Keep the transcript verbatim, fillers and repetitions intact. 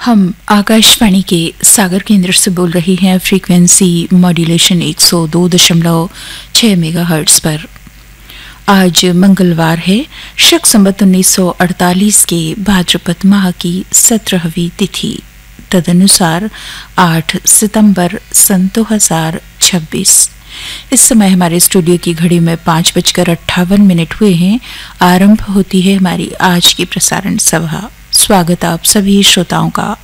हम आकाशवाणी के सागर केंद्र से बोल रही हैं। फ्रीक्वेंसी मॉड्यूलेशन एक सौ दो दशमलव छह मेगाहर्ट्ज पर। आज मंगलवार है, शक संवत उन्नीस सौ अड़तालीस के भाद्रपद माह की सत्रहवीं तिथि, तदनुसार आठ सितंबर सन दो हजार छब्बीस। इस समय हमारे स्टूडियो की घड़ी में पाँच बजकर अट्ठावन मिनट हुए हैं। आरंभ होती है हमारी आज की प्रसारण सभा। स्वागत आप सभी श्रोताओं का